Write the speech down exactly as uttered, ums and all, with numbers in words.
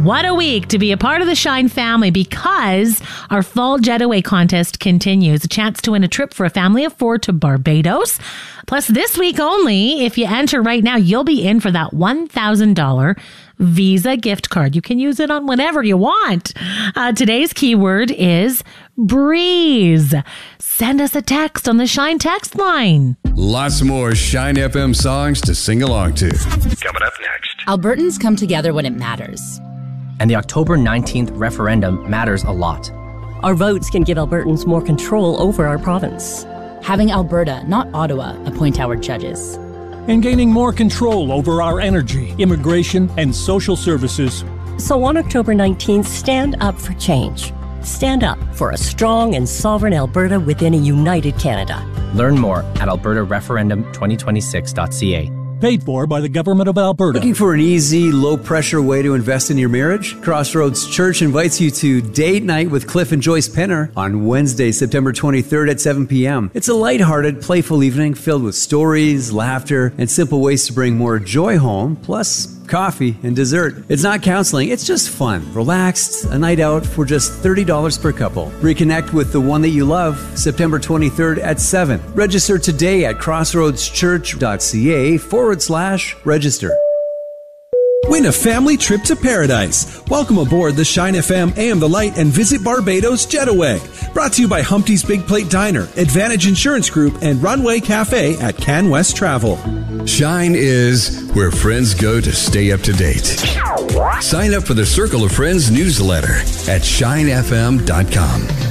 What a week to be a part of the Shine family, because our fall Jetaway contest continues. A chance to win a trip for a family of four to Barbados. Plus, this week only, if you enter right now, you'll be in for that one thousand dollars Visa gift card. You can use it on whatever you want. Uh, today's keyword is breeze. Send us a text on the Shine text line. Lots more Shine F M songs to sing along to. Coming up next. Albertans come together when it matters. And the October nineteenth referendum matters a lot. Our votes can give Albertans more control over our province. Having Alberta, not Ottawa, appoint our judges. And gaining more control over our energy, immigration, and social services. So on October nineteenth, stand up for change. Stand up for a strong and sovereign Alberta within a united Canada. Learn more at alberta referendum twenty twenty-six dot c a. Paid for by the Government of Alberta. Looking for an easy, low-pressure way to invest in your marriage? Crossroads Church invites you to Date Night with Cliff and Joyce Penner on Wednesday, September twenty-third at seven p.m. It's a lighthearted, playful evening filled with stories, laughter, and simple ways to bring more joy home, plus coffee and dessert. It's not counseling, it's just fun, relaxed, a night out for just thirty dollars per couple. Reconnect with the one that you love, September twenty-third at seven. Register today at crossroadschurch.ca forward slash register. Win a family trip to paradise. Welcome aboard the Shine F M A M The Light and visit Barbados Jetaway. Brought to you by Humpty's Big Plate Diner, Advantage Insurance Group, and Runway Cafe at CanWest Travel. Shine is where friends go to stay up to date. Sign up for the Circle of Friends newsletter at shine f m dot com.